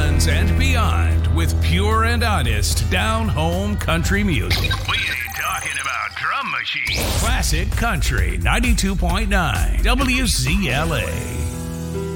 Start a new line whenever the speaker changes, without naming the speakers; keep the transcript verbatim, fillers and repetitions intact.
Orleans and beyond with pure and honest down-home country music. We ain't talking about drum machines. Classic Country ninety-two point nine W Z L A.